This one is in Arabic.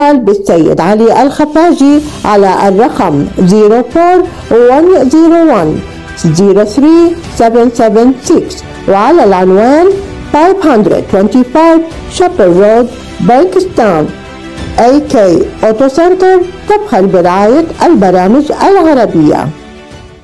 بالسيد علي الخفاجي على الرقم 04101 03776 وعلى العنوان 525 شابر رود بانكستاون. AK أوتو سنتر تبخل برعاية البرامج العربية.